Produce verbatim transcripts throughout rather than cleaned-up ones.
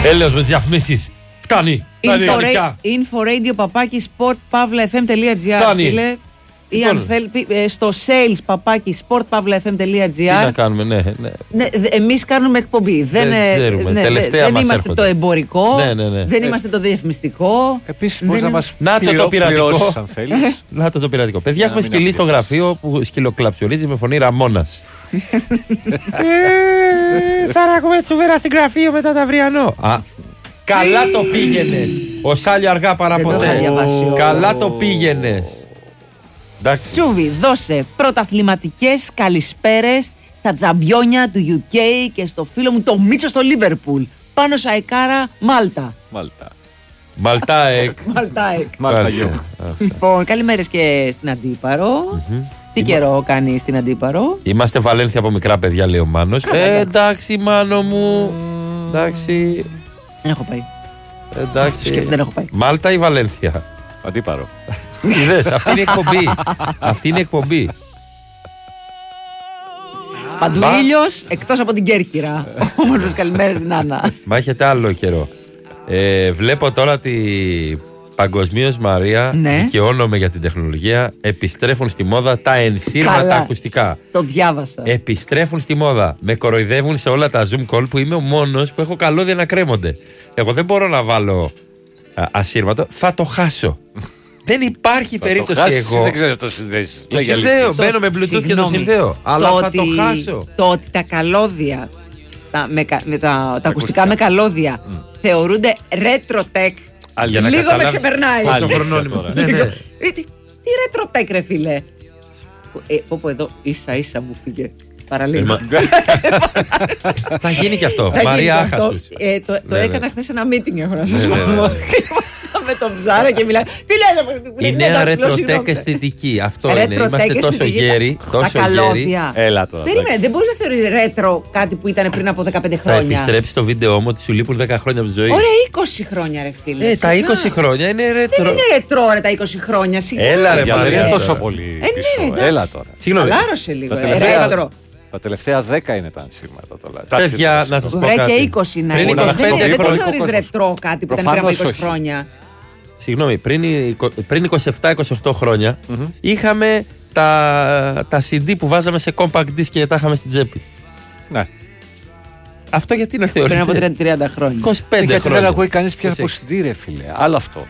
Έλεος με τις διαφημίσεις. Φτάνει. Inforadio παπάκι sport pavla f m τελεία gr. Φίλε. Ή αν θέλει, στο sales παπάκι sport pavla f m τελεία gr. Τι να κάνουμε, ναι. ναι. ναι εμείς κάνουμε εκπομπή. Δεν, δεν, ναι, Τελευταία δεν μας είμαστε έρχονται. το εμπορικό. Ναι, ναι, ναι. Δεν ε, είμαστε το διαφημιστικό. Επίσης μπορείς να μας να πληρω, το πειρατικό. πληρώσεις αν θέλεις. Να το το πειρατικό. Παιδιά, έχουμε σκυλί στο γραφείο που σκυλοκλαψιορίζει με φωνή Ραμόνας. Σαν να ακούμε τσουβέρα στην γραφείο μετά τα αυριανό. Καλά το πήγαινες. Ο Σάλιο αργά παραποτέ. Καλά το πήγαινες. Τσούβι, δώσε πρωταθληματικές καλησπέρες στα τζαμπιόνια του γιου κέι και στο φίλο μου το Μίτσο στο Λίβερπουλ. Πάνω Σαϊκάρα, Μάλτα. Μάλτα. Μαλτάεκ. Μαλτάεκ. Λοιπόν, καλημέρες και στην Αντίπαρο. Τι καιρό κάνει στην Αντίπαρο? Είμαστε Βαλένθια από μικρά παιδιά, λέει ο Μάνος. Ε, εντάξει, Μάνο μου. Εντάξει. Δεν έχω πάει. Εντάξει. Δεν έχω πάει. Μάλτα ή Βαλένθια? Αντίπαρο. Είδες, αυτή είναι η εκπομπή. Αυτή είναι η εκπομπή. Παντού ήλιος, εκτός από την Κέρκυρα. Όμορφες καλημέρες στην Άννα. Μα έχετε άλλο καιρό. Ε, βλέπω τώρα τη παγκοσμίως Μαρία, ναι. Δικαιώνομαι για την τεχνολογία. Επιστρέφουν στη μόδα τα ενσύρματα ακουστικά. Το διάβασα. Επιστρέφουν στη μόδα. Με κοροϊδεύουν σε όλα τα Zoom call που είμαι ο μόνος που έχω καλώδια να κρέμονται. Εγώ δεν μπορώ να βάλω α, ασύρματο, θα το χάσω. Δεν υπάρχει θα περίπτωση το χάσεις, εγώ. Δεν ξέρω το συνδέσεις. Το συνδέω, μπαίνω με Bluetooth Συγγνώμη, και το συνδέω. Αλλά το θα ότι, το χάσω. Το ότι τα καλώδια, τα, με, με τα, τα ακουστικά με καλώδια mm. θεωρούνται retro tech. Λίγο με ξεπερνάει. Πόσο χρονώνυμο. Ναι, ναι. Τι, τι retro tech, ρε φίλε. Ε, όπου εδώ ίσα ίσα μου φύγε. Παραλίγο. Θα γίνει και αυτό. Μαρία Άχαστος. Το έκανα χθες ένα meeting, έχω να σας πω. Με τον Ψάρα και μιλάει. Τι λέτε, η νέα ρετροτέκ αισθητική. Αυτό είναι. Είμαστε τόσο γέροι. Τόσο γέροι. Έλα τώρα. Περίμενε, δεν μπορεί να θεωρεί ρέτρο κάτι που ήταν πριν από δεκαπέντε χρόνια. Θα επιστρέψει το βίντεο μου ότι σου λείπουν δέκα χρόνια από τη ζωή. Ωραία, είκοσι χρόνια, ρε φίλε. Ε, τα είκοσι χρόνια είναι ρέτρο. Δεν είναι ρετρό, ρε, τα είκοσι χρόνια. Έλα, ρε, δεν είναι τόσο πολύ. Έλα τώρα. Συγγνώμη. Λάρωσε λίγο. Ρέτρο. Τα τελευταία δέκα είναι τα ενσύρματα τώρα. Παιδιά, να σας πω κάτι. Ωραία και είκοσι να είναι. Δεν το θεωρείς ρετρό κάτι που ήταν πριν από είκοσι χρόνια. Συγγνώμη, πριν, πριν είκοσι επτά είκοσι οκτώ χρόνια mm-hmm. είχαμε τα, τα σι ντι που βάζαμε σε compact disc και τα είχαμε στην τσέπη. Ναι. Αυτό γιατί να θεωρείτε? Πριν από τριάντα χρόνια. είκοσι πέντε γιατί χρόνια. δεν ακούει κανείς πια από σι ντι, ρε φίλε. Άλλο αυτό.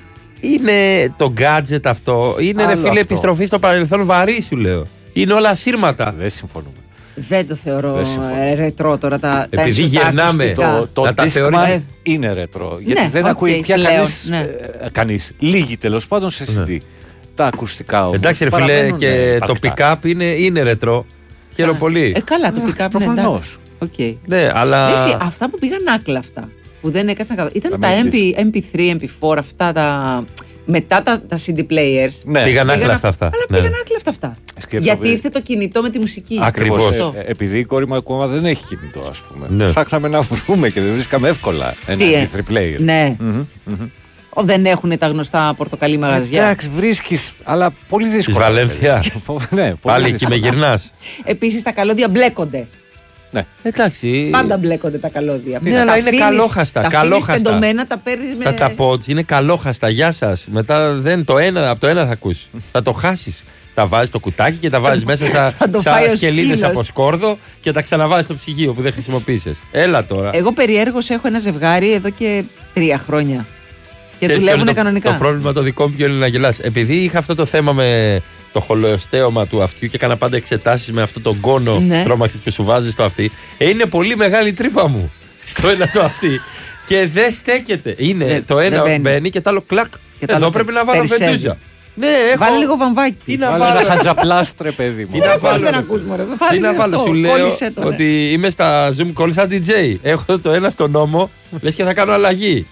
Είναι το gadget αυτό. Είναι, ρε φίλε, αυτό. Επιστροφή στο παρελθόν βαρύ, σου λέω. Είναι όλα ασύρματα. Δεν συμφωνούμε. Δεν το θεωρώ ρετρό τώρα τα επειδή τα γυρνάμε το, το να τα θεωρεί είναι ρετρό. Γιατί ναι, δεν okay, ακούει πια λέω, κανείς, ναι. ε, κανείς. Λίγοι τέλος πάντων σε σι ντι. Ναι. Τα ακουστικά όμως. Εντάξει, ρε φίλε, και το pick-up είναι, είναι ρετρό. Χαίρομαι πολύ. Ε, καλά, το pick-up προφανώς. Okay. Ναι, αλλά. Εσύ, αυτά που πήγαν άκλαφτα, που δεν έκατσαν καλά. Ήταν τα εμ πι θρι, εμ πι φορ, αυτά τα. Μετά τα, τα σι ντι players. Ναι, πήγαν άκλαφτα αυτά. Αλλά ναι. πήγαν άκλαφτα αυτά. Σκέψω γιατί παι... ήρθε το κινητό με τη μουσική. Ακριβώς. Ε, επειδή η κόρη μου ακόμα δεν έχει κινητό, ας πούμε. Ναι. Ψάχναμε να βρούμε και δεν βρίσκαμε εύκολα ένα εμ πι θρι player. Ναι. Mm-hmm, mm-hmm. Δεν έχουν τα γνωστά πορτοκαλί μαγαζιά. Εντάξει, βρίσκεις, αλλά πολύ δύσκολα. Της Βαλένθια. Ναι, πάλι εκεί με γυρνάς. Επίσης τα καλώδια μπλέκονται. Ναι. Εντάξει. Πάντα μπλέκονται τα καλώδια. Ναι, αλλά είναι καλόχαστα. Τα καλόχαστα. τεντωμένα, τα παίρνεις με. Τα, τα pods είναι καλόχαστα. Γεια σας. Μετά δεν, το ένα, από το ένα θα ακούσεις. Θα το χάσεις. Τα βάζεις στο κουτάκι και τα βάζεις μέσα σαν σα σκελίδες από σκόρδο και τα ξαναβάζεις στο ψυγείο που δεν χρησιμοποίησες. Έλα τώρα. Εγώ περιέργως έχω ένα ζευγάρι εδώ και τρία χρόνια. Και δουλεύουν κανονικά. Το πρόβλημα το δικό μου ποιο είναι να γελάς. Επειδή είχα αυτό το θέμα με το χολοεστέωμα του αυτιού και έκανα πάντα εξετάσεις με αυτό τον κόνο ναι. τρόμαξης που σου βάζεις στο αυτί. Ε, είναι πολύ μεγάλη η τρύπα μου στο ένα το αυτί. Και δεν στέκεται. Είναι δε, το ένα μπαίνει. μπαίνει και το άλλο κλακ. Και εδώ πρέπει να βάλω φεντούζα. Ναι, έχω... Βάλε λίγο βαμβάκι. Τι να βάλω. Ένα χατζαπλάστρε, παιδί μου. Τι να βάλω. Τι να βάλω. Σου λέω ότι είμαι στα Zoom call σαν ντι τζέι. Έχω το ένα στον νόμο, λες και θα κάνω αλλαγή.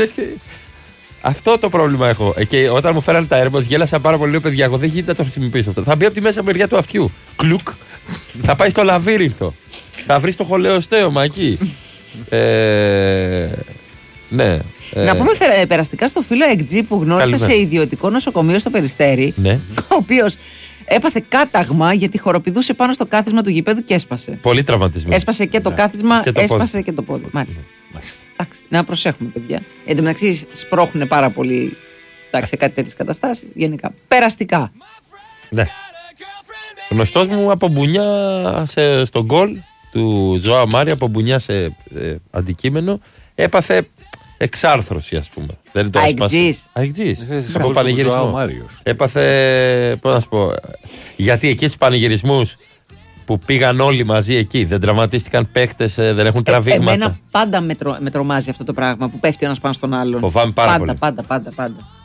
Αυτό το πρόβλημα έχω. Και όταν μου φέραν τα AirPods, γέλασα πάρα πολύ. Λέω, παιδιά, εγώ δεν γίνεται να το χρησιμοποιήσω αυτό. Θα μπει από τη μέσα μεριά του αυτιού. Κλουκ. Θα πάει στο λαβύρινθο. Θα βρει το χολεοστέωμα εκεί. ε, ναι. Ε, να πούμε περαστικά στο φίλο Εκτζή που γνώρισε σε ιδιωτικό νοσοκομείο στο Περιστέρι. Ναι. Ο οποίος Έπαθε κάταγμα γιατί χοροπηδούσε πάνω στο κάθισμα του γηπέδου και έσπασε. Πολύ τραυματισμό. Έσπασε και το ναι. κάθισμα, και το έσπασε πόδι. Και το πόδι. Μάλιστα. Μάλιστα. Εντάξει, να προσέχουμε, παιδιά. Εν τω μεταξύ, σπρώχνουν πάρα πολύ σε κάτι τέτοιες καταστάσεις. Γενικά. Περαστικά. Ναι. Γνωστός μου από μπουνιά σε, στο γκολ του Ζωά Μάρια, από μπουνιά σε ε, αντικείμενο, έπαθε εξάρθρωση, ας πούμε. Δεν το έσπασε. Αιγτζής. Από πανηγυρισμό. Έπαθε, πώς να σου πω, γιατί εκεί στους πανηγυρισμούς που πήγαν όλοι μαζί εκεί, δεν τραυματίστηκαν παίκτες, δεν έχουν τραβήγματα. Ε, εμένα πάντα με, τρο, με τρομάζει αυτό το πράγμα που πέφτει ο ένας πάνω στον άλλον. Φοβάμαι πάρα πάντα, πολύ. Πάντα, πάντα, πάντα, πάντα.